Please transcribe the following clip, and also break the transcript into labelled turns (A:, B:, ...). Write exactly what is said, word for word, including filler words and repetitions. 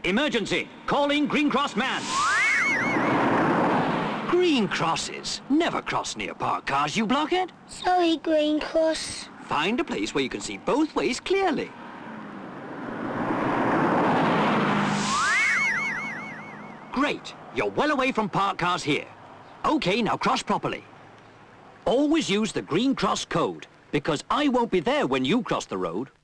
A: Emergency! Calling Green Cross Man! Green crosses never cross near parked cars, you blockhead.
B: Sorry, Green Cross.
A: Find a place where you can see both ways clearly. Great. You're well away from parked cars here. Okay, now cross properly. Always use the Green Cross code, because I won't be there when you cross the road.